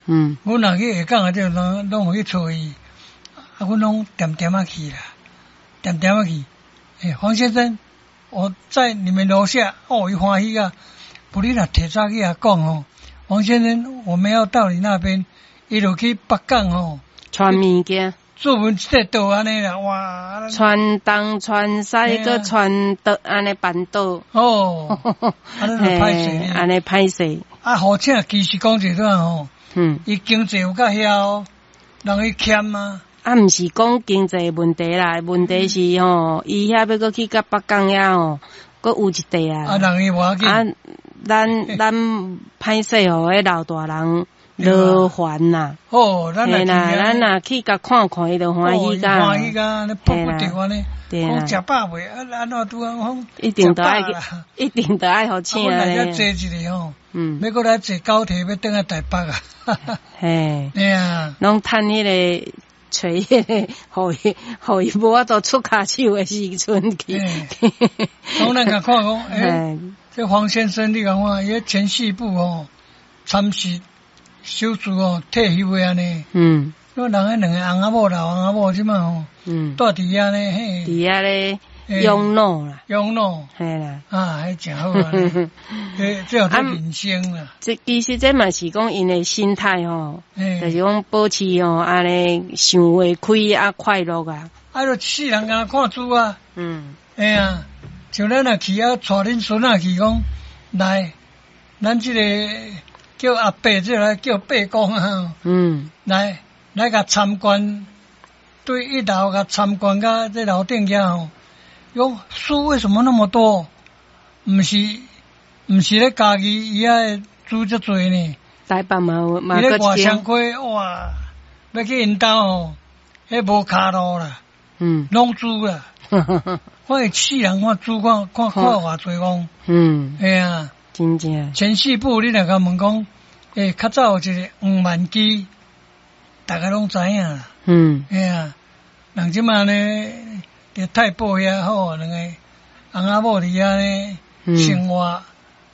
阮若去下港啊，就拢互去找伊，啊，阮拢点点啊去啦，点点啊去。黄先生，我在你们楼下，伊欢喜啊！不你若提早去甲讲哦，黄先生，我们要到你那边，伊就去北港哦， 传物件， 做文这倒安尼啦，哇！ 传东传西，搁传倒安尼办倒。 哦，安尼就歹势， 安尼歹势。 啊，好请其实讲一段吼，伊经济有较遐，人伊欠啊。 啊，毋是讲经济问题啦，问题是吼，伊遐要搁去甲北港遐吼，搁有一地啊。 啊，人伊无紧。 啊，咱歹势吼，迄老大人落烦呐。 哦，咱若去甲看看，伊就欢喜甲。 欢喜甲，你迫不得安尼。讲食饱未？啊，安怎拄啊？讲一定都爱互请啊。 咧。 我来坐一个吼，要过来坐高铁要登去台北啊。 嘿， 哎呀， 拢趁迄个。找迄个，互伊无法度出骹手的时阵去。 讲咱甲看讲，这黄先生你讲看，伊前四部哦，参事手术哦，退休的安尼。因为人迄两个翁仔某老翁仔某即摆吼，住伫遐呢，嘿， 伫遐咧养老啦， 养老， 嘿啦， 啊，迄真好啊，这叫做人生啦。 这其实这嘛是讲因的心态吼，就是讲保持吼安尼想会开啊快乐啊。 啊，就世人敢看书啊。哎呀，像咱若去啊，带恁孙仔去讲来，咱这个叫阿伯，这来叫伯公啊。来甲参观，对一楼甲参观甲这楼顶遐吼。哟，书为什么那么多？毋是咧家己伊遐书遮多呢？ 台北嘛伊咧外双溪哇，要去因兜吼，迄无骹路啦，拢租啦。看世人看书看偌济讲，哎呀， 真正。 前四部你若甲问讲，较早有一个黄万基，大家拢知影啦。哎呀，人即马呢？伫太保遐好，两个翁仔某伫遐呢生活，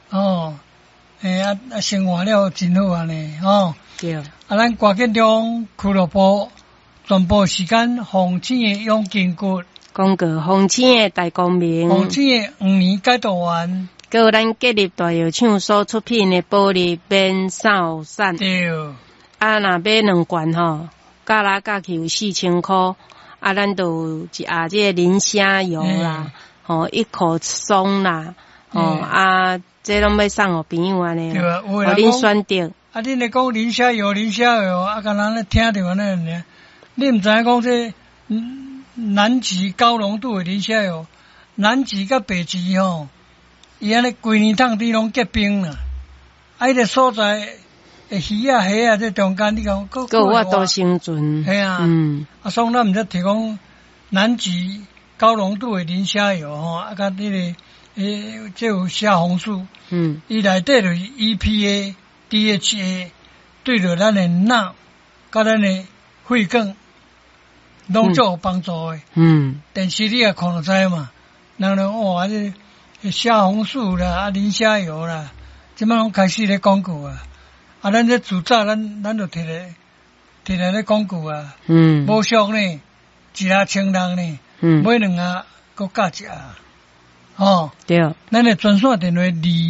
生活了真好安尼， 对。 啊，咱歌建中俱乐部全部时间洪青的永筋骨， 广告洪青的大光明， 洪青的5年解读完， 个咱建立大药厂所出品的玻璃免扫伞， 对。 啊，若买2罐吼，加来加去有4000块。啊，咱都一盒这个磷虾油啦，1颗松啦，啊，这拢要送互朋友安尼，互恁选择。啊， 恁咧讲磷虾油，啊，甲人咧听着安尼尔，你毋知影讲这南极高浓度的磷虾油，南极甲北极吼，伊安尼规年冬天拢结冰啦，啊，迄个所在。鱼啊、虾啊，这中间你讲， 有法度生存。 系啊，所以咱毋则提供南极高浓度的磷虾油吼，啊，甲迄个这有虾红素，伊内底就是 EPA、DHA， 对着咱的脑、甲咱的肺管，拢足有帮助的。电视你也看就知嘛，人哇，这虾红素啦、磷虾油啦，即摆拢开始咧广告啊。啊，咱这自早咱就摕来咧广告啊，无俗呢，一下千人呢，买2下搁加1啊， 对， 咱的专线电话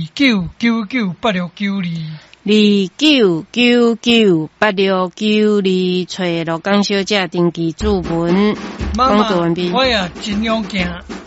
29998692，29998692，找罗江小姐登记注文，广告完毕。 我也尽量行。